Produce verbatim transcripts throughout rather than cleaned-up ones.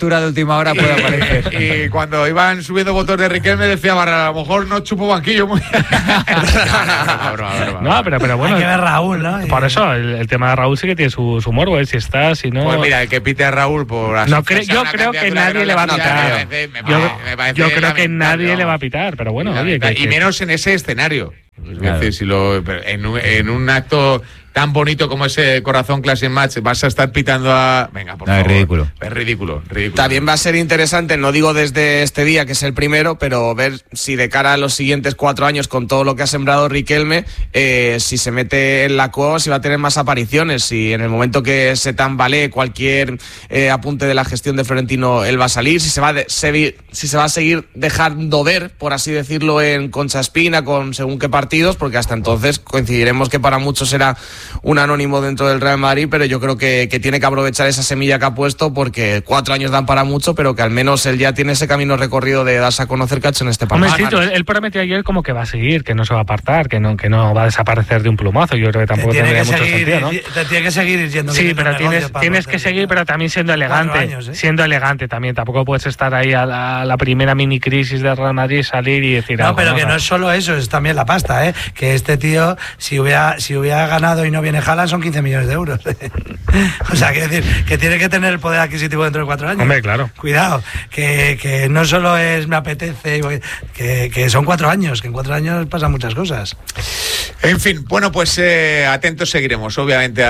factura de última hora puede aparecer. Y cuando iban subiendo votos de Riquelme decía Barra, a lo mejor no chupo banquillo muy... no, broma, broma, no, pero, pero bueno. Hay que ver Raúl, ¿no? Por eso, el, el tema de Raúl sí que tiene su, su morbo, ¿eh? Si está, si no... Pues mira, el que pite a Raúl por... No cre yo creo que nadie le va a pitar. Me yo, me yo creo que nadie ¿no? le va a pitar, pero bueno, oye, y que, menos en ese escenario. Es Claro. decir, si lo, en, un, en un acto tan bonito como ese Corazón Classic Match vas a estar pitando a... Venga, por No, favor. es ridículo. Es ridículo, ridículo. También va a ser interesante, no digo desde este día, que es el primero, pero ver si de cara a los siguientes cuatro años, con todo lo que ha sembrado Riquelme, eh, si se mete en la cueva, si va a tener más apariciones, si en el momento que se tambalee cualquier eh, apunte de la gestión de Florentino, él va a salir, si se va, de, se, si se va a seguir dejando ver, por así decirlo, en Concha Espina, con según qué partidos, porque hasta entonces coincidiremos que para muchos será un anónimo dentro del Real Madrid, pero yo creo que, que tiene que aprovechar esa semilla que ha puesto, porque cuatro años dan para mucho, pero que al menos él ya tiene ese camino recorrido de darse a conocer, cacho, en este partido. Hombre, Tito, él, él prometió ayer como que va a seguir, que no se va a apartar, que no, que no va a desaparecer de un plumazo. Yo creo que tampoco tiene tendría que mucho seguir, sentido, ¿no? Te tiene que seguir yendo. Sí, pero tienes, tienes que seguir, pero también siendo elegante. Años, ¿eh? Siendo elegante también. Tampoco puedes estar ahí a la, a la primera mini crisis del Real Madrid, salir y decir No, algo, pero ¿no? que no es solo eso, es también la pasta, ¿eh? Que este tío, si hubiera, si hubiera ganado y no viene Haaland, son quince millones de euros. O sea, quiero decir, que tiene que tener el poder adquisitivo dentro de cuatro años. Hombre, claro. Cuidado, que, que no solo es me apetece, que, que son cuatro años, que en cuatro años pasan muchas cosas. En fin, bueno, pues eh, atentos seguiremos, obviamente,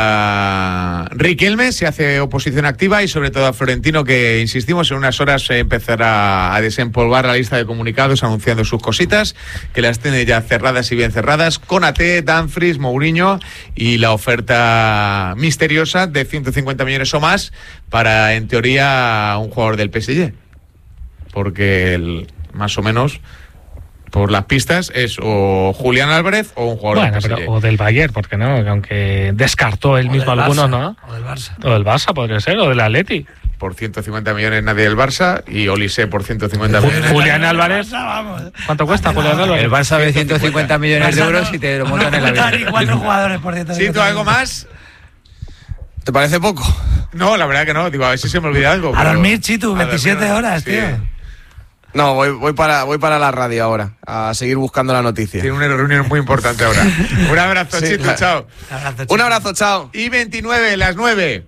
a Riquelme, se hace oposición activa, y sobre todo a Florentino, que, insistimos, en unas horas eh, empezará a desempolvar la lista de comunicados anunciando sus cositas, que las tiene ya cerradas y bien cerradas: Konaté, Dumfries, Mourinho, y la oferta misteriosa de ciento cincuenta millones o más para, en teoría, un jugador del P S G. Porque el, más o menos, por las pistas, es o Julián Álvarez o un jugador Bueno, del P S G. pero, o del Bayern, porque no, aunque descartó él O mismo del algunos, Barça, ¿no? O del Barça. O del Barça podría ser, o del Atleti. Por ciento cincuenta millones nadie del Barça, y Olise por ciento cincuenta Ju- millones. Julián Álvarez. Vamos. ¿Cuánto cuesta Julián Álvarez? El Barça ve ciento cincuenta millones de Barça euros no- y te lo no montan en la juntar y vida. cuatro jugadores por ciento. ¿Sí, tú algo más? ¿Te parece poco? No, la verdad que no. Digo, a ver si se me olvida algo. A pero- dormir, Chitu, a veintisiete dormir, horas, sí. tío. No, voy, voy, para, voy para la radio ahora, a seguir buscando la noticia. Tiene una reunión muy importante ahora. Un abrazo, Sí, Chitu, claro. chao. Un abrazo, Chitu. Un abrazo, chao. Y veintinueve, las nueve.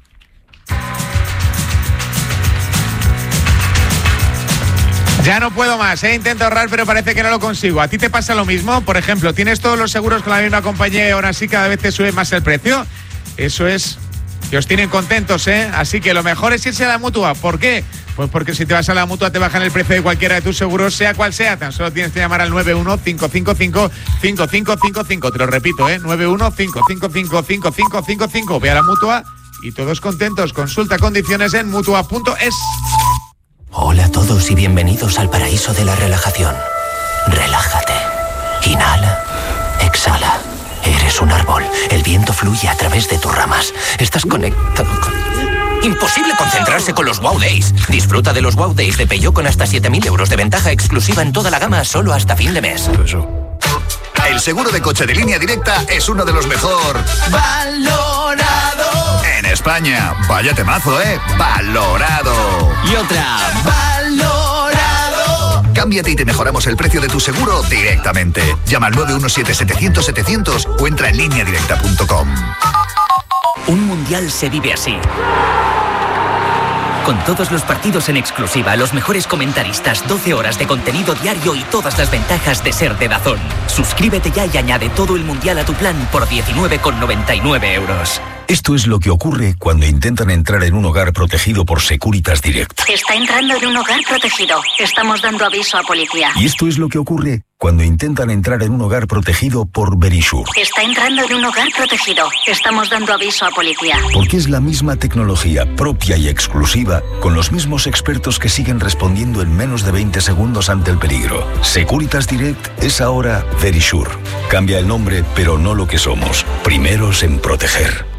Ya no puedo más, ¿eh? Intento ahorrar, pero parece que no lo consigo. ¿A ti te pasa lo mismo? Por ejemplo, ¿tienes todos los seguros con la misma compañía y aún así cada vez te sube más el precio? Eso es que os tienen contentos, ¿eh? Así que lo mejor es irse a la Mutua. ¿Por qué? Pues porque si te vas a la Mutua te bajan el precio de cualquiera de tus seguros, sea cual sea. Tan solo tienes que llamar al nueve uno cinco cinco cinco cinco cinco cinco cinco. Te lo repito, ¿eh? nueve uno cinco cinco cinco cinco cinco cinco cinco. Ve a la Mutua y todos contentos. Consulta condiciones en mutua punto es. Hola a todos y bienvenidos al paraíso de la relajación. Relájate. Inhala. Exhala. Eres un árbol. El viento fluye a través de tus ramas. Estás conectado con... Imposible concentrarse con los Wow Days. Disfruta de los Wow Days de Peugeot con hasta siete mil euros de ventaja exclusiva en toda la gama solo hasta fin de mes. El seguro de coche de Línea Directa es uno de los mejor valorado en España. Vaya temazo, ¿eh? Valorado. Y otra. Valorado. Cámbiate y te mejoramos el precio de tu seguro directamente. Llama al nueve uno siete setecientos setecientos o entra en línea directa punto com. Un mundial se vive así. Con todos los partidos en exclusiva, los mejores comentaristas, doce horas de contenido diario y todas las ventajas de ser de DAZN. Suscríbete ya y añade todo el mundial a tu plan por diecinueve con noventa y nueve euros. Esto es lo que ocurre cuando intentan entrar en un hogar protegido por Securitas Direct. Está entrando en un hogar protegido. Estamos dando aviso a policía. Y esto es lo que ocurre cuando intentan entrar en un hogar protegido por Verisure. Está entrando en un hogar protegido. Estamos dando aviso a policía. Porque es la misma tecnología propia y exclusiva, con los mismos expertos que siguen respondiendo en menos de veinte segundos ante el peligro. Securitas Direct es ahora Verisure. Cambia el nombre, pero no lo que somos. Primeros en proteger.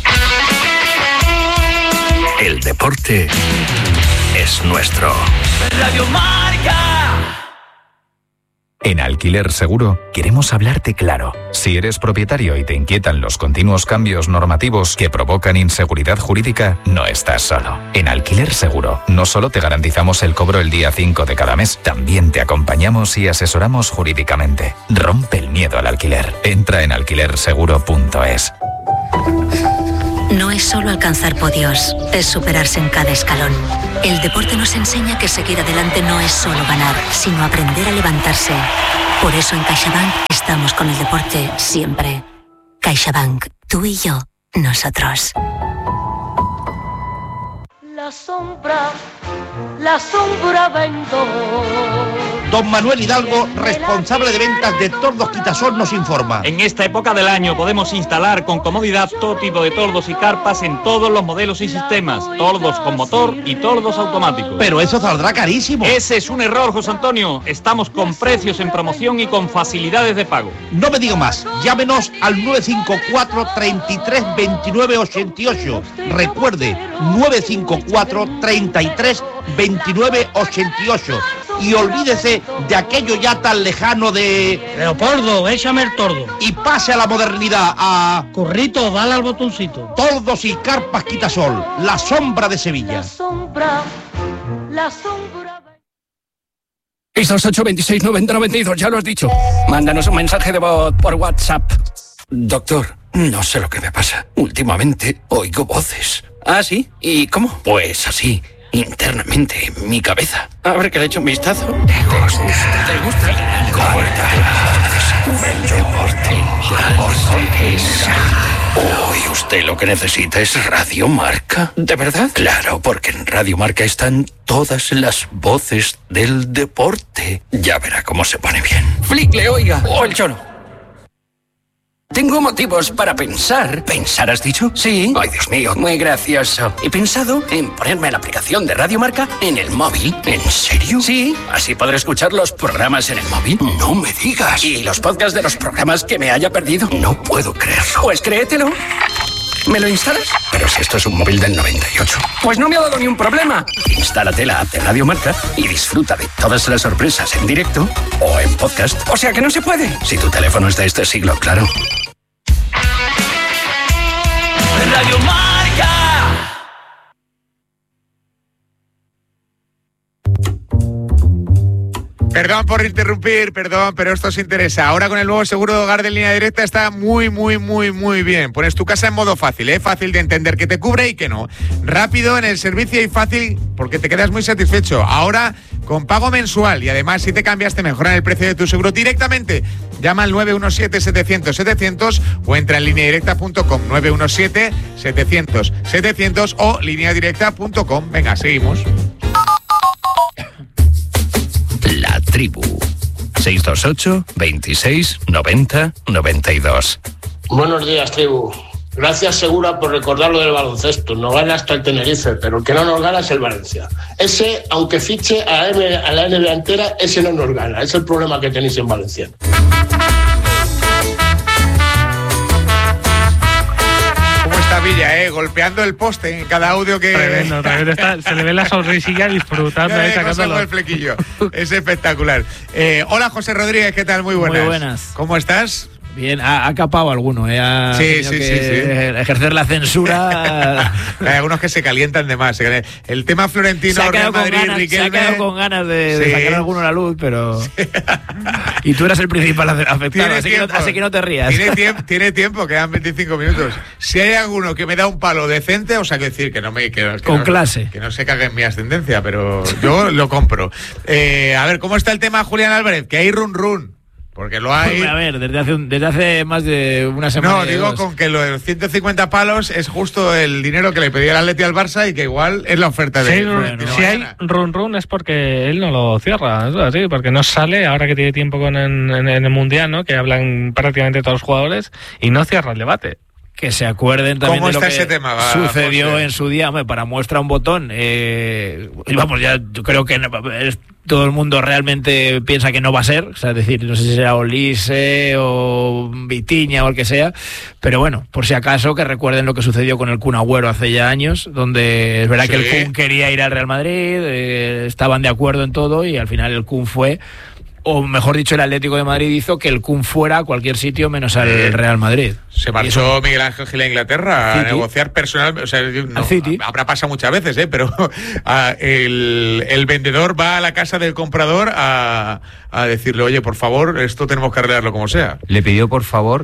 El deporte es nuestro. Radio Marca. En Alquiler Seguro queremos hablarte claro. Si eres propietario y te inquietan los continuos cambios normativos que provocan inseguridad jurídica, no estás solo. En Alquiler Seguro no solo te garantizamos el cobro el día cinco de cada mes, también te acompañamos y asesoramos jurídicamente. Rompe el miedo al alquiler. Entra en alquiler seguro punto es. No es solo alcanzar podios, es superarse en cada escalón. El deporte nos enseña que seguir adelante no es solo ganar, sino aprender a levantarse. Por eso en CaixaBank estamos con el deporte siempre. CaixaBank, tú y yo, nosotros. La sombra, la sombra vendo. Don Manuel Hidalgo, responsable de ventas de Tordos Quitasol, nos informa. En esta época del año podemos instalar con comodidad todo tipo de tordos y carpas en todos los modelos y sistemas. Tordos con motor y tordos automáticos. Pero eso saldrá carísimo. Ese es un error, José Antonio. Estamos con precios en promoción y con facilidades de pago. No me diga más. Llámenos al nueve cinco cuatro, treinta y tres, veintinueve, ochenta y ocho. Recuerde, nueve cinco cuatro, treinta y tres, veintinueve, ochenta y ocho. Y olvídese de aquello ya tan lejano de... Leopoldo, échame el tordo. Y pase a la modernidad, a... Currito, dale al botoncito. Tordos y carpas Quitasol, la sombra de Sevilla. La sombra, la sombra... seis dos ocho, veintiséis, noventa, noventa y dos, ya lo has dicho. Mándanos un mensaje de voz por WhatsApp. Doctor, no sé lo que me pasa. Últimamente oigo voces. ¿Ah, sí? ¿Y cómo? Pues así, internamente, en mi cabeza. A ver que le echo un vistazo. ¿Te gusta? ¿Te gusta? El deporte. Hoy usted lo que necesita es Radio Marca. ¿De verdad? Claro, porque en Radio Marca están todas las voces del deporte. Ya verá cómo se pone bien. Flickle, oiga. O el choro. Tengo motivos para pensar. ¿Pensar has dicho? Sí. Ay, Dios mío, muy gracioso. He pensado en ponerme la aplicación de Radio Marca en el móvil. ¿En serio? Sí. Así podré escuchar los programas en el móvil. No me digas. Y los podcasts de los programas que me haya perdido. No puedo creerlo. Pues créetelo. ¿Me lo instalas? Pero si esto es un móvil del noventa y ocho. Pues no me ha dado ni un problema. Instálate la app de Radio Marca y disfruta de todas las sorpresas en directo o en podcast. O sea que no se puede. Si tu teléfono es de este siglo, claro. Radio Marca. Perdón por interrumpir, perdón, pero esto os interesa. Ahora con el nuevo seguro de hogar de Línea Directa está muy, muy, muy, muy bien. Pones tu casa en modo fácil, ¿eh? Fácil de entender que te cubre y que no. Rápido en el servicio y fácil porque te quedas muy satisfecho. Ahora con pago mensual y además si te cambias te mejoran el precio de tu seguro directamente. Llama al nueve uno siete, setecientos, setecientos o entra en línea directa punto com. nueve uno siete, setecientos, setecientos o línea directa punto com. Venga, seguimos. La tribu. seis dos ocho, veintiséis, noventa, noventa y dos. Buenos días, tribu. Gracias, Segura, por recordar lo del baloncesto. Nos gana hasta el Tenerife, pero el que no nos gana es el Valencia. Ese, aunque fiche a la N B A entera, ese no nos gana. Es el problema que tenéis en Valencia. Villa, eh, golpeando el poste en cada audio que... Tremendo, tremendo. Está, se le ve la sonrisilla disfrutando. Ya, ahí, sacándolo el flequillo. Es espectacular. Eh, hola, José Rodríguez, ¿qué tal? Muy buenas. Muy buenas. ¿Cómo estás? Bien, ha, ha capado alguno, ¿eh? Ha sí, sí, que sí, sí. ejercer la censura. Hay algunos que se calientan de más. El tema Florentino, Real Madrid, ganas, Riquelme... Se ha quedado con ganas de, sí. de sacar alguno a la luz, pero... Sí. Y tú eras el principal afectado, así que, no, así que no te rías. Tiene tiempo, tiene tiempo, quedan veinticinco minutos. Si hay alguno que me da un palo decente, o sea, que decir que no me... Que, que con no, clase. Que no se cague en mi ascendencia, pero yo lo compro. Eh, a ver, ¿cómo está el tema, Julián Álvarez? Que hay run run. Porque lo hay... A ver, desde hace, un, desde hace más de una semana. No, digo dos. Con que lo de los ciento cincuenta palos es justo el dinero que le pedía el Atleti al Barça y que igual es la oferta de... Sí, bueno, si hay run run es porque él no lo cierra, es así, porque no sale ahora que tiene tiempo con en, en, en el Mundial, ¿no? Que hablan prácticamente todos los jugadores y no cierra el debate. Que se acuerden también ¿Cómo de lo está que ese tema? Va, sucedió José. en su día, hombre, para muestra un botón. Eh, y vamos, ya yo creo que no, es, todo el mundo realmente piensa que no va a ser, o sea, es decir, no sé si será Olise o Vitiña o el que sea, pero bueno, por si acaso que recuerden lo que sucedió con el Kun Agüero hace ya años, donde es verdad sí. que el Kun quería ir al Real Madrid, eh, estaban de acuerdo en todo y al final el Kun fue... o mejor dicho, el Atlético de Madrid hizo que el Kun fuera a cualquier sitio menos al eh, Real Madrid. Se marchó eso, Miguel Ángel Gil a Inglaterra a City. negociar personal, o sea, no, City. habrá pasado muchas veces, ¿eh? pero a, el, el vendedor va a la casa del comprador a, a decirle, oye, por favor, esto tenemos que arreglarlo como sea. Le pidió, por favor,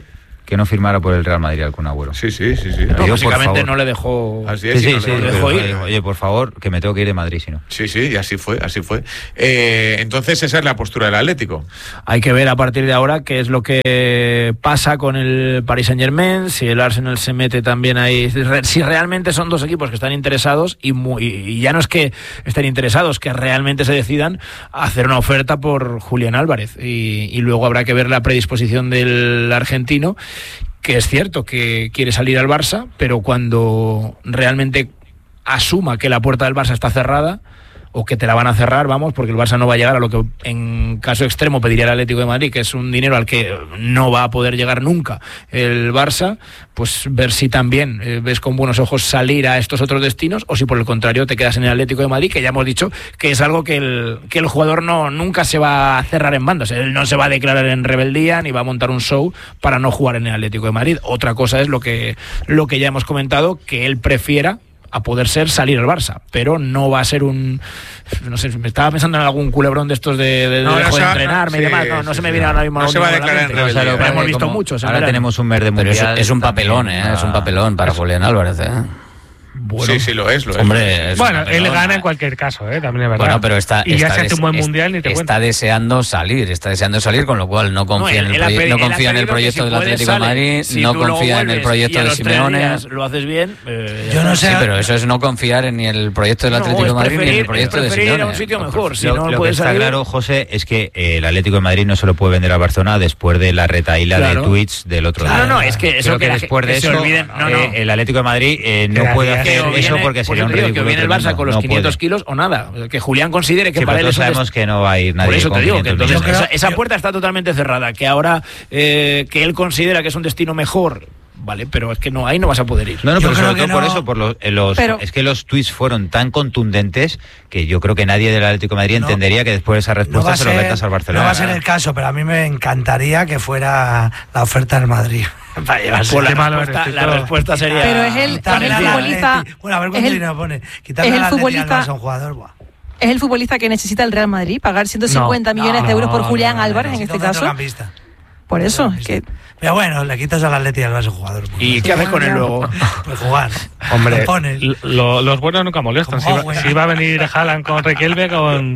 que no firmara por el Real Madrid al Kun Agüero. Sí, sí, sí, sí. No, básicamente no le dejó. Así es, sí, sí, no sí, le sí, dejó sí, ir. dijo, oye, por favor, que me tengo que ir de Madrid, si no. Sí, sí, y así fue, así fue. Eh, entonces esa es la postura del Atlético. Hay que ver a partir de ahora qué es lo que pasa con el Paris Saint-Germain, si el Arsenal se mete también ahí, si realmente son dos equipos que están interesados y, muy, y ya no es que estén interesados, que realmente se decidan a hacer una oferta por Julián Álvarez y, y luego habrá que ver la predisposición del argentino, que es cierto que quiere salir al Barça, pero cuando realmente asuma que la puerta del Barça está cerrada, o que te la van a cerrar, vamos, porque el Barça no va a llegar a lo que en caso extremo pediría el Atlético de Madrid, que es un dinero al que no va a poder llegar nunca el Barça, pues ver si también eh, ves con buenos ojos salir a estos otros destinos, o si por el contrario te quedas en el Atlético de Madrid, que ya hemos dicho que es algo que el, que el jugador no nunca se va a cerrar en bandas, él no se va a declarar en rebeldía ni va a montar un show para no jugar en el Atlético de Madrid. Otra cosa es lo que, lo que ya hemos comentado, que él prefiera a poder ser salir al Barça, pero no va a ser un, no sé, me estaba pensando en algún culebrón de estos de, de, no, de dejo no, de entrenarme sí, y demás, no, no sí, se me sí, viene no. ahora mismo. No se va a declarar en rebeldía. Pero hemos visto como, muchos. Ahora tenemos un mes de mundial. Pero es, es un papelón, ¿eh? Es un papelón para Julián Álvarez, ¿eh? Bueno, sí, sí, lo es, lo hombre, es. es bueno, él gana en cualquier caso, ¿eh? También es verdad. Bueno, pero está, y está ya se hace un buen des, mundial ni te está cuento. deseando salir, está deseando salir, con lo cual no confía no, en el, él, él proye- ha, no confía en el proyecto si del Atlético de Madrid, si no confía en el proyecto de Simeone. Lo haces bien. Eh, Yo no sé. Sí, pero eso es no confiar en ni el proyecto del Atlético de Madrid ni en el proyecto de Simeone. Ir a un sitio mejor, si lo, no lo puedes que está salir. claro, José, es que eh, el Atlético de Madrid no se lo puede vender a Barcelona después de la retaíla Claro. de tweets del otro Claro, día. no, es que eso Creo que que la después gente- de que eso se olviden- no, no. eh, el Atlético de Madrid eh, no Que puede la- hacer Que o eso viene- porque pues sería yo un te digo, ridículo que viene el Barça tremendo. con los No quinientos puede. kilos o nada, que Julián considere que Sí, para pero él todos eso es- sabemos que no va a ir nadie Por eso con te digo que quinientos entonces millones. esa, esa puerta está totalmente cerrada, que ahora eh, que él considera que es un destino mejor, vale, pero es que no, ahí no vas a poder ir. No, no, Yo pero creo sobre que todo por no. eso, por los, eh, los- Pero- es que los tweets fueron tan contundentes que yo creo que nadie del Atlético de Madrid No. entendería que después de esa No respuesta va, a se lo ser, metas al Barcelona. no va a ser el caso, pero a mí me encantaría que fuera la oferta del Madrid. Para llevarse. Pues la, Qué malo respuesta, eres, la Tito. respuesta sería. Pero es el- Quitarle es el al futbolista- Atleti. Bueno, a ver es cuánto el- dinero pone. Quitarle es el al Atleti futbolista- al Barça a un jugador, buah. ¿Es el futbolista que necesita el Real Madrid pagar ciento cincuenta No, millones de euros por no, Julián no, no, Álvarez en necesita este un caso? centrocampista. Por eso, es que Pero bueno, le quitas al Atleti y al Barça un jugador. ¿Y qué haces con él luego? Pues jugar. Hombre, Lo pones. lo- los buenos nunca molestan. Si, Como va- Owen. si va a venir Haaland con Riquelme, con...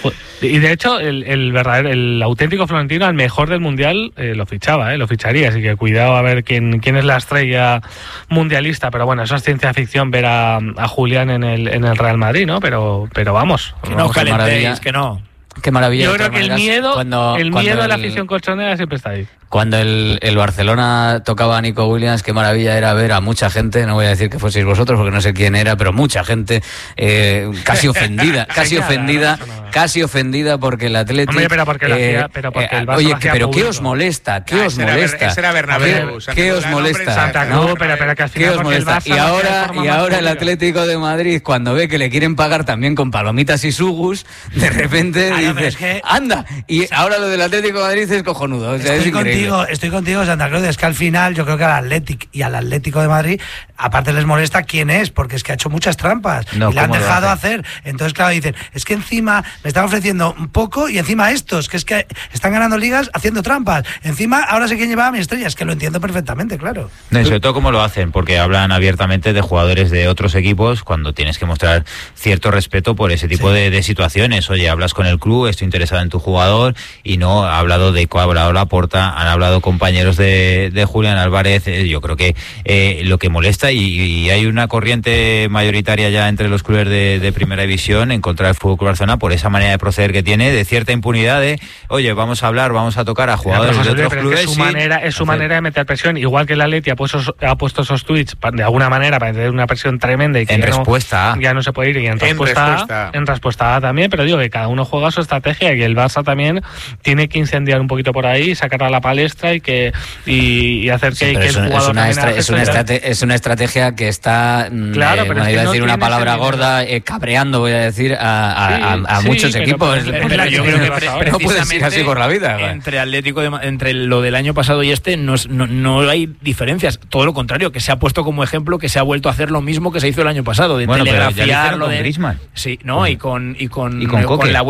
Y de hecho, el, el verdadero, el auténtico Florentino, al mejor del Mundial, eh, lo fichaba, eh, lo ficharía. Así que cuidado a ver quién, quién es la estrella mundialista. Pero bueno, eso es ciencia ficción ver a, a Julián en el, en el Real Madrid, ¿no? Pero, pero vamos. Que no os Qué maravilla. calentéis, que no. Qué maravilla. Yo de creo todas que el maneras, miedo, cuando- el cuando miedo de la el- afición colchonera siempre está ahí. Cuando el, el Barcelona tocaba a Nico Williams, qué maravilla era ver a mucha gente, no voy a decir que fueseis vosotros porque no sé quién era, pero mucha gente eh, casi ofendida, casi Señala, ofendida, no pasa nada. casi ofendida porque el Atlético... Hombre, pero porque lo hacía- pero porque el Barça oye, lo hacía pero ¿qué público. os molesta? ¿Qué Ah, os ese era Ber- molesta? ese era Bernabéu, ¿Qué- Santa ¿Qué Cruz, os el nombre molesta? Santa ¿no? Cruz, pero- pero que al ¿Qué final os porque el molesta? Barça Y lo hacía de ahora, forma y más ahora el pública. Atlético de Madrid, cuando ve que le quieren pagar también con palomitas y sugus, de repente Ah, no, pero dice, es que- anda, y ahora lo del Atlético de Madrid es cojonudo. O sea, es Estoy increíble. contigo, estoy contigo, Santa Cruz. Es que al final yo creo que al Atlético y al Atlético de Madrid, aparte les molesta quién es, porque es que ha hecho muchas trampas No, y le han ¿cómo lo dejado hace? hacer. Entonces, claro, dicen, es que encima me están ofreciendo un poco y encima estos, que es que están ganando ligas haciendo trampas. Encima, ahora sé quién llevaba a mi estrella, es que lo entiendo perfectamente, claro. No, y sobre todo cómo lo hacen, porque hablan abiertamente de jugadores de otros equipos cuando tienes que mostrar cierto respeto por ese tipo Sí. de, de situaciones. Oye, hablas con el club, estoy interesado en tu jugador, y no ha hablado de ha hablado Laporta, han hablado compañeros de, de Julián Álvarez. Eh, yo creo que eh, lo que molesta, y, y hay una corriente mayoritaria ya entre los clubes de, de primera división en contra del Fútbol Club Barcelona por esa manera de proceder que tiene, de cierta impunidad de, oye, vamos a hablar, vamos a tocar a jugadores Pero, de José, otros pero es que clubes. es su y manera, es su hacer- manera de meter presión, igual que el Atleti ha puesto, ha puesto esos tweets pa- de alguna manera para tener una presión tremenda y que En ya, respuesta a. no, ya no se puede ir, y en, En respuesta, respuesta. A, en respuesta a también, pero digo que cada uno juega su estrategia y que el Barça también tiene que incendiar un poquito por ahí, sacar a la palestra y que y, y hacer que, Sí, pero que es, el un- es jugador una también estra- haga es, una gesto y- estrate- es una estrategia que está, mm, Claro, eh, pero bueno, es que iba a no decir una tiene palabra sentido. gorda, eh, cabreando, voy a decir, a, a- Sí, a- a sí, muchos pero- equipos. pero- Pero yo creo que pre- no puedes ir así por la vida. precisamente entre Atlético de, Ma- entre lo del año pasado y este no, es- no, no hay diferencias, todo lo contrario, que se ha puesto como ejemplo que se ha vuelto a hacer lo mismo que se hizo el año pasado, de Bueno, pero ya lo hicieron telegrafiar lo con de Griezmann. sí, no, y con y con, Y con eh, Coque, la vuelta de ¿no? Neymar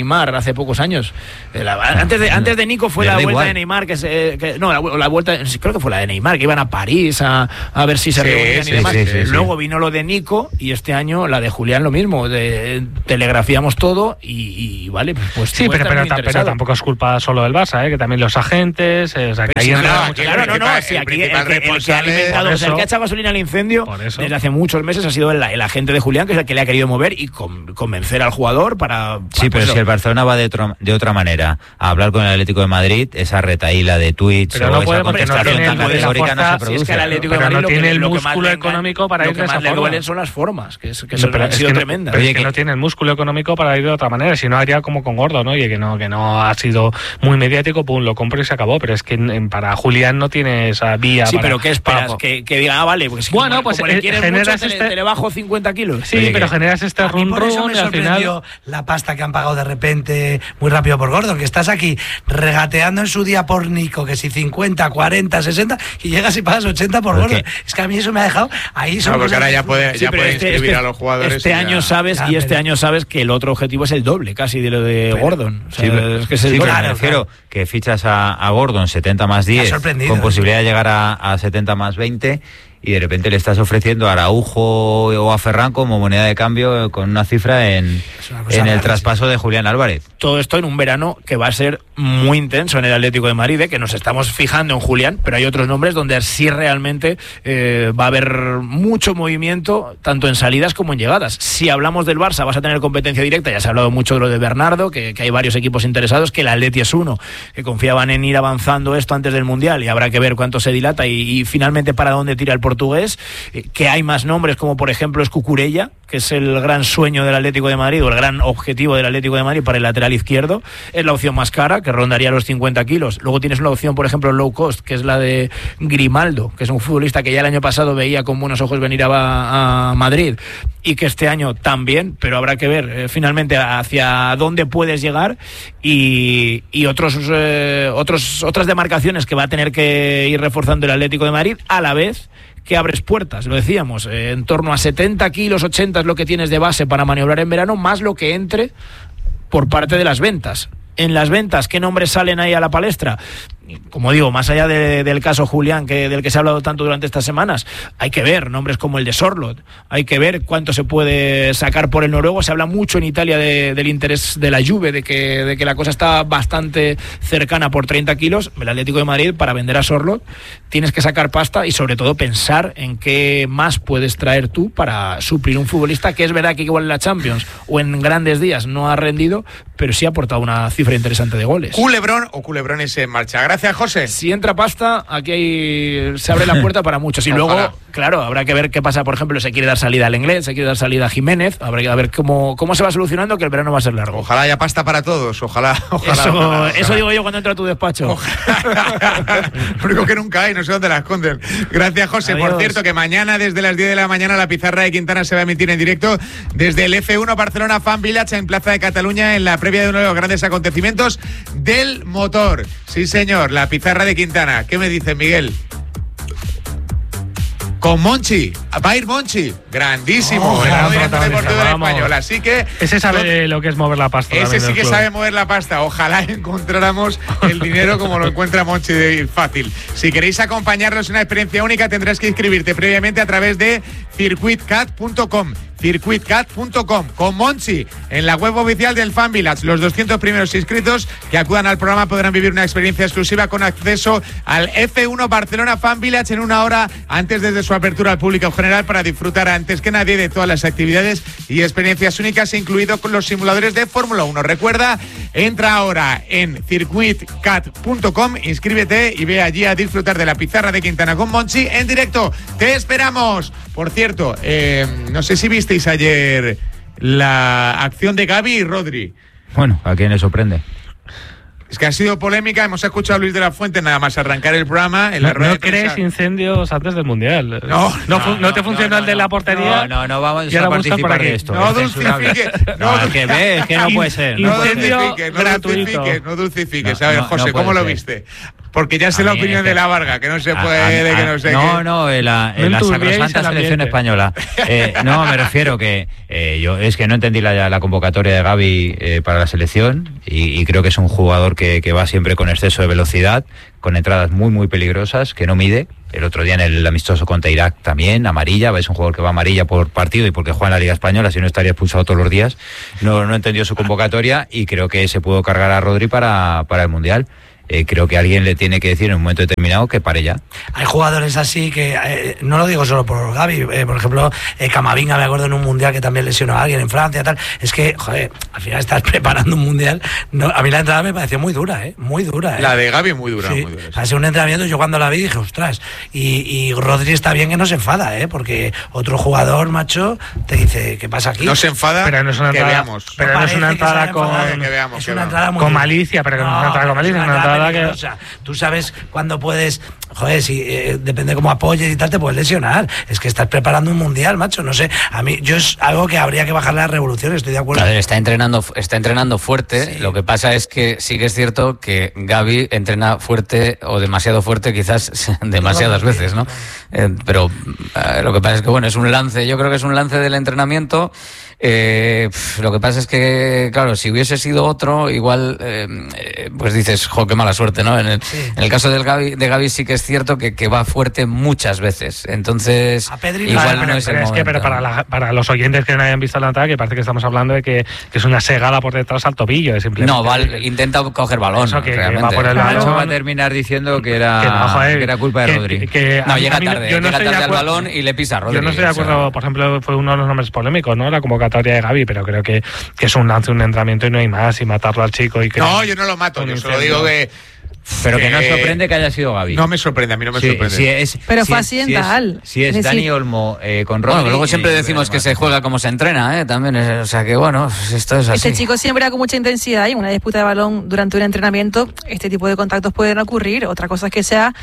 Neymar hace pocos años. La, antes, de, antes de Nico fue la vuelta igual. de Neymar, que, se, que no, la, la vuelta, creo que fue la de Neymar, que iban a París a, a ver si se sí, reunían sí, y demás. Sí, sí, Luego sí. vino lo de Nico y este año la de Julián lo mismo. De, telegrafiamos todo y, y vale, pues sí, pero, pero, pero tampoco es culpa solo del Barça, ¿eh? Que también los agentes. Eh, o sea, que sí, claro, claro, no, no, no, sí, aquí el, el, que, el que ha alimentado, o sea, el que ha echado gasolina al incendio desde hace muchos meses ha sido el, el agente de Julián, que es el que le ha querido mover y con, convencer al jugador para. para sí, pero pues, si el Barcelona va de, otro, de otra manera a hablar con el Atlético de Madrid, esa retaíla de tweets pero o no esa puede, contestación no tan categórica no se produce. Si es que el Atlético de Madrid no lo tiene que, el lo que músculo económico para ir de esa forma. Lo que más le duelen son las formas, que, es, que no, son, pero han es sido que tremendas. No, pero es que no tiene el músculo económico para ir de otra manera, si no haría como con Gordo, ¿no? Y que no, que no ha sido muy mediático, pum, lo compro y se acabó. Pero es que en, para Julián no tiene esa vía. Sí, para, pero ¿qué esperas? Que, que diga, ah, vale, pues bueno, como, pues como le quieres generas mucho, este... te, te le bajo cincuenta kilos. Sí, Oye, pero que... generas este run por eso run me y al sorprendió final... la pasta que han pagado de repente muy rápido por Gordon, que estás aquí regateando en su día por Nico, que si cincuenta, cuarenta, sesenta, y llegas y pagas ochenta por Gordon. Es que a mí eso me ha dejado ahí. No, porque ahora ya puede, sí, ya puede este, inscribir este, a los jugadores. Este ya... año sabes ya, y este pero... año sabes que el otro objetivo es el doble casi de lo de pero... Gordon. O sea, sí, pero... es que es el sí, doble. pero me refiero que fichas a, a Gordon setenta más diez con posibilidad de llegar a, a setenta más veinte y de repente le estás ofreciendo a Araujo o a Ferran como moneda de cambio con una cifra en, en el traspaso de Julián Álvarez. Todo esto en un verano que va a ser muy intenso en el Atlético de Madrid, ¿eh? Que nos estamos fijando en Julián, pero hay otros nombres donde sí realmente eh, va a haber mucho movimiento, tanto en salidas como en llegadas. Si hablamos del Barça, vas a tener competencia directa, ya se ha hablado mucho de lo de Bernardo, que, que hay varios equipos interesados, que el Atleti es uno, que confiaban en ir avanzando esto antes del Mundial y habrá que ver cuánto se dilata y, y finalmente para dónde tira el portugués, que hay más nombres como por ejemplo es Cucurella, que es el gran sueño del Atlético de Madrid o el gran objetivo del Atlético de Madrid para el lateral izquierdo, es la opción más cara, que rondaría los cincuenta kilos. Luego tienes una opción, por ejemplo, low cost, que es la de Grimaldo, que es un futbolista que ya el año pasado veía con buenos ojos venir a, a Madrid y que este año también, pero habrá que ver eh, finalmente hacia dónde puedes llegar y, y otros, eh, otros otras demarcaciones que va a tener que ir reforzando el Atlético de Madrid a la vez que abres puertas, lo decíamos, eh, en torno a setenta kilos, ochenta es lo que tienes de base para maniobrar en verano, más lo que entre por parte de las ventas. En las ventas, ¿qué nombres salen ahí a la palestra? Como digo, más allá de, del caso Julián, que del que se ha hablado tanto durante estas semanas, hay que ver nombres como el de Sorloth, hay que ver cuánto se puede sacar por el noruego. Se habla mucho en Italia de, del interés de la Juve, de que, de que la cosa está bastante cercana por treinta kilos. El Atlético de Madrid, para vender a Sorloth, tienes que sacar pasta y sobre todo pensar en qué más puedes traer tú para suplir un futbolista que es verdad que igual en la Champions o en grandes días no ha rendido, pero sí ha aportado una cifra interesante de goles. Culebrón o culebrones en marcha. Gracias, José. Si entra pasta, aquí hay, se abre la puerta para muchos. Y luego, Ojalá. claro, habrá que ver qué pasa. Por ejemplo, se quiere dar salida al Inglés, se quiere dar salida a Jiménez. Habrá que ver cómo, cómo se va solucionando, que el verano va a ser largo. Ojalá haya pasta para todos. Ojalá. ojalá, eso, ojalá, ojalá. eso digo yo cuando entro a tu despacho. Lo único que nunca hay, no sé dónde la esconden. Gracias, José. Adiós. Por cierto, que mañana desde las diez de la mañana la pizarra de Quintana se va a emitir en directo desde el F uno Barcelona Fan Village en Plaza de Cataluña en la previa de uno de los grandes acontecimientos del motor. Sí, señor, la pizarra de Quintana. ¿Qué me dice Miguel? Con Monchi, va a ir Monchi, grandísimo, oh, el nuevo director deportivo del Español, así que... Ese sabe lo, lo que es mover la pasta. Ese sí que club. sabe mover la pasta, ojalá encontráramos el dinero como lo encuentra Monchi de fácil. Si queréis acompañarnos en una experiencia única tendrás que inscribirte previamente a través de circuit cat punto com. circuit cat punto com con Monchi en la web oficial del Fan Village. Los doscientos primeros inscritos que acudan al programa podrán vivir una experiencia exclusiva con acceso al F uno Barcelona Fan Village en una hora antes desde su apertura al público general para disfrutar antes que nadie de todas las actividades y experiencias únicas, incluido con los simuladores de Fórmula uno. Recuerda, entra ahora en circuit cat punto com, inscríbete y ve allí a disfrutar de la pizarra de Quintana con Monchi en directo. ¡Te esperamos! Por cierto, eh, no sé si visteis ayer la acción de Gavi y Rodri. Bueno, ¿a quién le sorprende? Es que ha sido polémica, hemos escuchado a Luis de la Fuente nada más arrancar el programa. En la no no crees incendios antes del Mundial. No, no, no, no, no te funcionó no, no, el de la portería. No, no, no vamos a participar de esto. No dulcifiques. No, no, que ves, que no puede ser. No dulcifiques, no dulcifiques, no dulcifiques. A ver, José, ¿cómo lo viste? porque ya sé la opinión de la Varga, que no se puede, a, a, que no sé No, qué. no, en la, en la sacrosanta selección española. Eh, no, me refiero que eh, yo es que no entendí la, la convocatoria de Gavi eh, para la selección y, y creo que es un jugador que, que va siempre con exceso de velocidad, con entradas muy, muy peligrosas, que no mide. El otro día en el amistoso contra Irak también, amarilla, es un jugador que va amarilla por partido y porque juega en la Liga Española, si no estaría expulsado todos los días. No, no entendió su convocatoria y creo que se pudo cargar a Rodri para, para el Mundial. Eh, creo que alguien le tiene que decir en un momento determinado que pare ya. Hay jugadores así que, eh, no lo digo solo por Gavi, eh, por ejemplo, eh, Camavinga, me acuerdo en un mundial que también lesionó a alguien en Francia, tal. Es que, joder, al final estás preparando un mundial. No, a mí la entrada me pareció muy dura, ¿eh? Muy dura. ¿eh? La de Gavi muy dura, sí, muy dura. Sí. Hace un entrenamiento, yo cuando la vi dije, ostras, y, y Rodri está bien que no se enfada, ¿eh? Porque otro jugador, macho, te dice, ¿qué pasa aquí? No se enfada, pero no es una que entrada, veamos. Pero no, no es una entrada con, que veamos, es que una veamos. entrada muy con dura. malicia, pero que no, no es una entrada con malicia, es una entrada que... O sea, tú sabes cuándo puedes, joder, si eh, depende de cómo apoyes y tal, te puedes lesionar. Es que estás preparando un mundial, macho, no sé. A mí, yo es algo que habría que bajar la revolución, estoy de acuerdo. A ver, está entrenando, está entrenando fuerte. Sí. Lo que pasa es que sí que es cierto que Gavi entrena fuerte o demasiado fuerte, quizás demasiadas no, veces, ¿no? Eh, pero eh, lo que pasa es que, bueno, es un lance, yo creo que es un lance del entrenamiento. Eh, pff, lo que pasa es que, claro, si hubiese sido otro, igual, eh, pues dices, jo, qué mala suerte, ¿no? En el, sí. en el caso del Gavi, de Gavi sí que es cierto que, que va fuerte muchas veces, entonces a Pedri, igual pero, no pero, es pero el es momento. Que, pero para, la, para los oyentes que no hayan visto el ataque, parece que estamos hablando de que, que es una segada por detrás al tobillo, simplemente. No, va, intenta coger balón, eso que, realmente. Que va por el balón. Eso va a terminar diciendo que era, que, no, joder, que era culpa de que, Rodri. Que, no, llega tarde, yo no llega tarde al acuerdo, balón y le pisa a Rodri. Yo no estoy de acuerdo, o sea, por ejemplo, fue uno de los nombres polémicos, ¿no? La convocatoria de Gavi, pero creo que, que es un lance, un entrenamiento y no hay más, y matarlo al chico y que... No, yo no lo mato, yo solo digo que... Pero que no sorprende que haya sido Gavi. No me sorprende, a mí no me sí, sorprende. Si es, pero si fue es, accidental. Si es, si es, es Dani decir, Olmo eh, con Rodri... Bueno, luego siempre decimos que se juega como se entrena, ¿eh? También, es, o sea que bueno, esto es así. Este chico siempre con mucha intensidad y en una disputa de balón durante un entrenamiento, este tipo de contactos pueden ocurrir. Otra cosa es que sea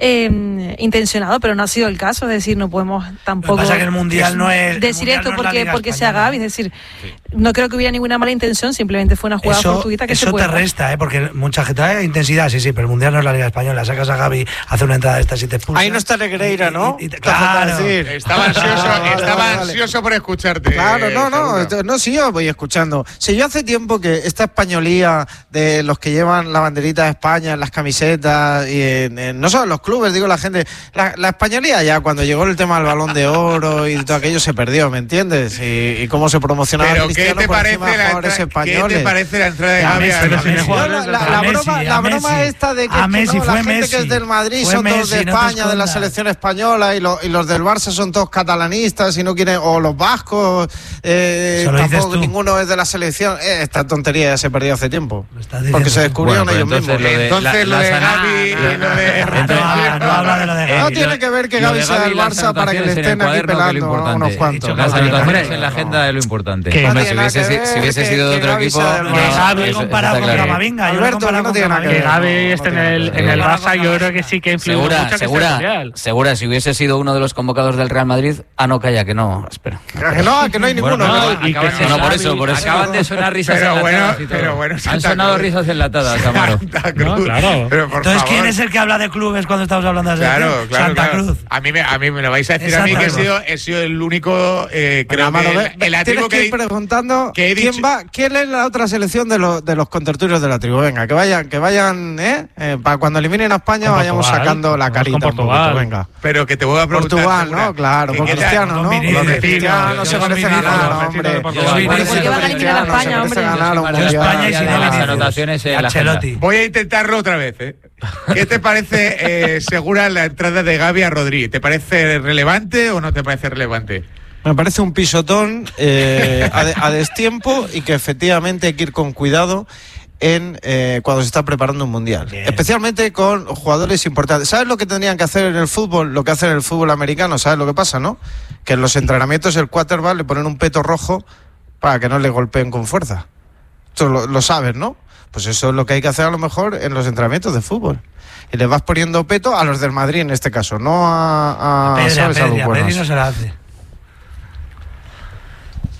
eh, intencionado, pero no ha sido el caso. Es decir, no podemos tampoco... Lo que pasa es que el Mundial no es... Decir esto no porque, porque sea Gavi, es decir, sí. no creo que hubiera ninguna mala intención, simplemente fue una jugada eso, fortuita que eso se puede... Eso te resta, ¿eh? Porque mucha gente... hay intensidad, sí, sí, pero el Mundial no es la Liga Española. Sacas a Gavi, hace una entrada de estas y te expulsa. Ahí no está Negreira, ¿no? Y, y, y, claro. Decir. Estaba ansioso, vale, estaba vale, ansioso vale. por escucharte. Claro, no, no, seguro. no, sí, yo voy escuchando. Si yo hace tiempo que esta españolía de los que llevan la banderita de España en las camisetas y en, en, no solo en los clubes, digo la gente, la, la españolía ya cuando llegó el tema del Balón de Oro y todo aquello se perdió, ¿me entiendes? Y, y cómo se promocionaba Pero Cristiano ¿qué te por parece encima de la jugadores entra- españoles. ¿Qué te parece la entrada de Gavi? La, la, la broma, la broma esta de que, a que Messi, no, fue la gente Messi. que es del Madrid Fue son todos Messi, de no España, de la selección española y, lo, y los del Barça son todos catalanistas y no quieren, o los vascos, eh, tampoco ninguno es de la selección. Eh, esta tontería ya se perdió hace tiempo. Porque se descubrieron bueno, ellos mismos. Lo de, entonces la, lo de Gavi y lo de... No, no habla de lo de Gavi. No tiene que ver que Gavi sea del Barça para que le estén aquí pelando a unos cuantos. Las anotaciones en la agenda de lo importante. Que no si hubiese, ver, si hubiese sido de otro equipo... Que Gavi comparado con Camavinga. Alberto, no tiene nada que ver. Que Gavi esté en el, en el Barça, yo creo que sí que influye mucho que segura, sea segura, si hubiese sido uno de los convocados del Real Madrid, ah, no, calla, que no, espera. Que no, que no hay ninguno. Bueno, no, no, y que no, no, por eso, por eso. Acaban de sonar risas pero enlatadas bueno, pero bueno, Han sonado Cruz. risas enlatadas, Amaro. No, claro. Pero por Entonces, favor. ¿quién es el que habla de clubes cuando estamos hablando de claro, selección? claro, Santa claro. Cruz. A mí, me, a mí me lo vais a decir Exacto. a mí que he sido, he sido el único, eh, creo Amaro, que ve, el, el tienes que ir que preguntando que quién dicho... va, quién es la otra selección de los de los contertulios de la tribu. Venga, que vayan, que vayan, eh, eh para cuando eliminen a España con vayamos Portugal, sacando la carita con Portugal. un poquito, venga. Pero que te voy a preguntar. Portugal, segura, ¿no? Claro, con Cristiano, ¿no? Los de Cristiano no se merecen a nada, hombre. ¿Por qué van a eliminar a España, hombre? Yo España y si no las anotaciones en la agenda. Voy a intentarlo otra vez, ¿eh? ¿Qué te parece, eh, Segura, la entrada de Gavi a Rodri? ¿Te parece relevante o no te parece relevante? Me parece un pisotón eh, a, de, a destiempo y que efectivamente hay que ir con cuidado en eh, cuando se está preparando un mundial. Bien. Especialmente con jugadores importantes. ¿Sabes lo que tendrían que hacer en el fútbol? Lo que hacen en el fútbol americano, ¿sabes lo que pasa, no? Que en los entrenamientos el quarterback le ponen un peto rojo para que no le golpeen con fuerza. Esto lo, lo sabes, ¿no? Pues eso es lo que hay que hacer a lo mejor en los entrenamientos de fútbol. Y le vas poniendo peto a los del Madrid en este caso, no a... a Pedri, ¿sabes? a Pedri, a a Pedri no se la hace.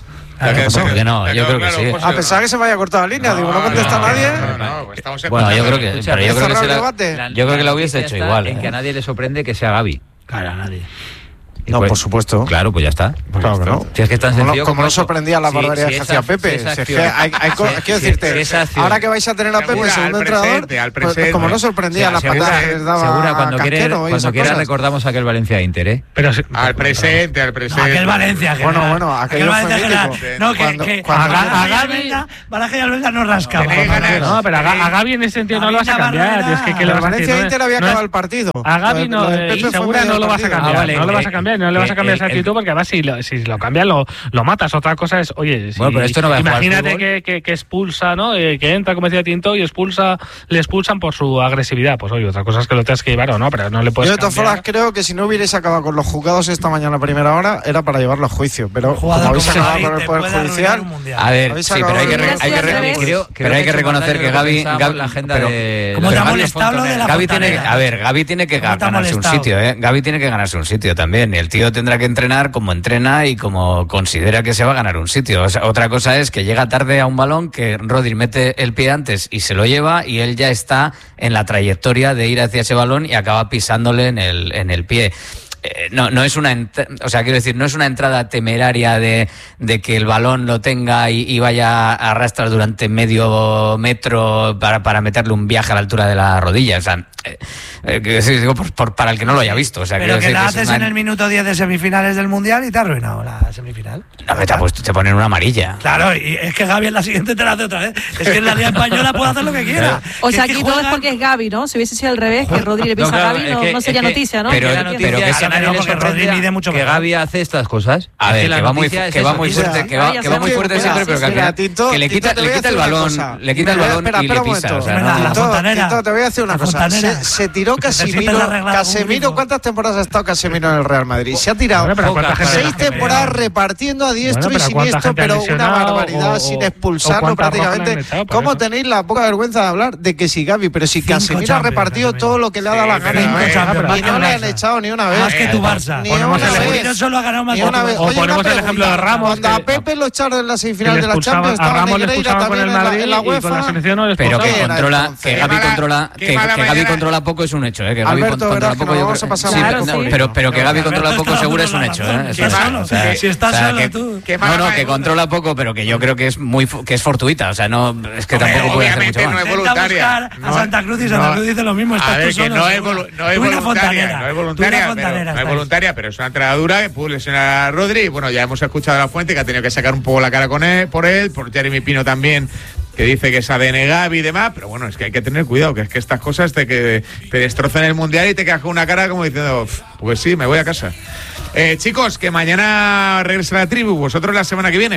¿Por qué no? Yo creo que sí. A pesar que se me haya cortado la línea, digo, no contesta nadie. Bueno, yo creo que, pero yo creo que, se la, yo creo que la hubiese hecho igual. En que a nadie le sorprende que sea Gavi. Claro, a nadie. No, pues, por supuesto. Claro, pues ya está. Claro que no. Si es que es tan como sencillo. no, como no sorprendía la si, barbaridad si que hacía Pepe. Si si es que hay, hay, si, quiero decirte, si acción, ahora que vais a tener a Pepe, segura, segundo al entrenador, presente, al pues, presente. como no sorprendía o sea, las segura, patadas que les daba segura, cuando quiera, Casquero y cuando esas quiera cosas. recordamos aquel Valencia-Inter, ¿eh? Pero si, al presente, al presente. No, aquel Valencia. Que bueno, era, bueno, aquello aquel fue Valencia mítico. que era, no, que, Cuando- que cuando- a, a Gavi, Baraja y Albelda no rascaba. No, pero a, Ga- a Gavi en ese sentido no lo vas a cambiar. Es que, ¿qué le El vas a decir? Valencia No es- Inter había no es- acabado el partido. A Gavi Lo no, de eh, Pepe y fue segura medio no lo vas a partido. cambiar. Ah, vale, no lo vas a que- cambiar, no le vas a que cambiar el- esa el- actitud porque además si lo, si lo cambias lo, lo matas. Otra cosa es, oye, si, Bueno, pero esto no va a jugar imagínate fútbol. que, que, que expulsa, ¿no? Eh, que entra, como decía Tinto, y expulsa, le expulsan por su agresividad. Pues oye, otra cosa es que lo tengas que llevar o no, pero no le puedes Yo de todas cambiar. formas creo que si no hubierais acabado con los juzgados esta mañana a primera hora era para llevarlo a juicio, pero como Jugador habéis como acabado Gavi con el te Poder puede arruinar Judicial, un mundial. A ver, Habéis sí, pero hay acabado que, re- con- hay que, re- Creo- creo pero hay que hace reconocer un que año Gavi, pensábamos Gavi la agenda pero- de ¿Cómo pero te ha Gavi- molestado lo de la Gavi tiene que, Fontanera? a ver, Gavi tiene que ¿Cómo te ha ganarse un molestado? sitio, ¿eh? Gavi tiene que ganarse un sitio también. Y el tío tendrá que entrenar como entrena y como considera que se va a ganar un sitio. O sea, otra cosa es que llega tarde a un balón, que Rodri mete el pie antes y se lo lleva, y él ya está en la trayectoria de ir hacia ese balón y acaba pisándole en el, en el pie. Eh, no, no es una, ent- o sea, quiero decir, no es una entrada temeraria de, de que el balón lo tenga y, y vaya a arrastrar durante medio metro para, para meterle un viaje a la altura de la rodilla. O sea, eh, eh, quiero decir, digo, por, por- para el que no lo haya visto. O sea, Pero quiero que decir la es haces una- en el minuto diez de semifinales del Mundial y te ha arruinado la semifinal. No, te, ha puesto- te ponen una amarilla. Claro, y es que Gavi en la siguiente te la hace otra vez. Es que en la Liga Española puede hacer lo que quiera. O Que sea, es que aquí todo es juegan- porque es Gavi, ¿no? Si hubiese sido al revés, que Rodri le pisa No, claro, a Gavi, es no, que- no sería es que- noticia, ¿no? pero- Porque pero aquí- que a esa- nadie no, le porque sorprende Rodri mide mucho que mejor. Gavi hace estas cosas. A Es ver, la que va muy, noticia es que va esa, muy sí, fuerte, sí. que va, Vaya, que va muy Sergio, fuerte mira, siempre, pero que al mira, final Tito, que le Tito, quita, te voy le a quita el decir una balón, cosa. le quita el Mira, balón espera, y espera le un pisa. momento. O sea, Venga, no- la Tito, fontanera. Tito, te voy a decir una La cosa. fontanera. Se, se tiró Necesitas Casemiro. arreglar algún Casemiro, grifo. ¿cuántas temporadas ha estado Casemiro en el Real Madrid? Se ha tirado Bueno, pero ¿cuánta gente- seis temporadas repartiendo a diestro Bueno, y pero ¿cuánta siniestro, gente ha pero una lesionado barbaridad o- sin o- expulsarlo o cuántas rojas le han prácticamente. echado por ¿Cómo eso? tenéis la poca vergüenza de hablar de que si Gavi, pero si Cinco Casemiro ha Champions, repartido Casemiro. todo lo que le ha dado la gana? Cinco ¿eh? Champions, más Y que no el le han Barça. echado ni una vez. Más que tu Barça. Ni Ponemos una el vez. Casemiro solo ha ganado más Ni que una tu vez. O Oye, ponemos una el ejemplo de pregunta. Ramos, Cuando que- a Pepe lo echaron en la que semifinal le de la expulsaban- Champions, a estaba Ramos le Negreira expulsaban con también el en la- Madrid en la y con la UEFA. selección no le Pero que expulsaban. controla, entonces? que Qué Gavi mala- controla, qué que, mala que Gavi mañana. controla poco es un hecho, ¿eh? Que Gavi Alberto, controla verás que poco. nos yo vamos creo- a pasar sí, mal. pero, Claro, sí. pero, pero que Gavi Alberto controla está poco seguro es un solo, hecho, ¿no? ¿eh? Está Eso es, solo. o sea, Si estás o sea, solo que- tú. Qué No, mala no, que mañana. controla poco, pero que yo creo que es muy fu- que es fortuita, o sea, no es que Hombre, tampoco puede hacer mucho obviamente no más. es Intenta voluntaria. buscar a Santa Cruz y Santa no- Cruz dice lo mismo. A Estás ver, tú que solo, no es, seguro. volu- no es Tú y la voluntaria, fontanera. no es Tú y la voluntaria, pero, fontanera no es estáis. voluntaria, pero es una entrenadura que pudo lesionar a Rodri. Y bueno, ya hemos escuchado a La Fuente que ha tenido que sacar un poco la cara con él, por él, por Jeremy Pino también, que dice que es A D N Gavi y demás, pero bueno, es que hay que tener cuidado, que es que estas cosas te, que te destrozan el Mundial y te quedas con una cara como diciendo, pues sí, me voy a casa. Eh, chicos, que mañana regresa la tribu, vosotros la semana que viene,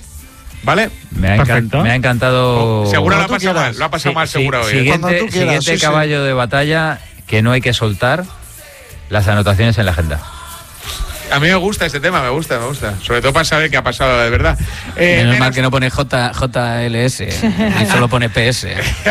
¿vale? Me ha, Perfecto. encan- me ha encantado. Seguro lo ha tú pasado quieras. mal, lo ha pasado Sí, mal sí, seguro hoy. ¿eh? Siguiente, Cuando tú quieras, siguiente sí, sí. caballo de batalla que no hay que soltar, las anotaciones en la agenda. A mí me gusta este tema, me gusta, me gusta. Sobre todo para saber qué ha pasado de verdad. Eh, Menos menos- mal que no pone J, J L S y solo pone P S.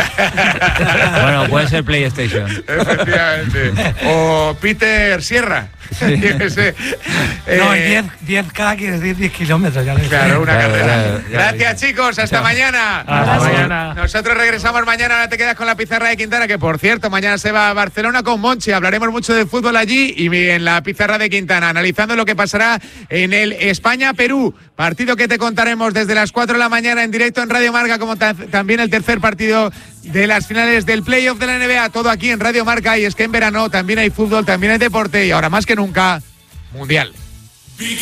Bueno, puede ser PlayStation. Efectivamente. O Peter Sierra. Yo qué sé. No, Eh, y diez, diez K quiere decir diez kilómetros. Ya lo dije. Claro, una Claro, carrera. claro, ya lo Gracias, chicos. Hasta mañana. Hasta mañana. Nosotros regresamos mañana. Ahora te quedas con la pizarra de Quintana, que por cierto, mañana se va a Barcelona con Monchi. Hablaremos mucho de fútbol allí y en la pizarra de Quintana, analizando lo que pasará en el España-Perú. Partido que te contaremos desde las cuatro de la mañana en directo en Radio Marca, como ta- también el tercer partido de las finales del playoff de la N B A. Todo aquí en Radio Marca. Y es que en verano también hay fútbol, también hay deporte y ahora más que nunca, Mundial.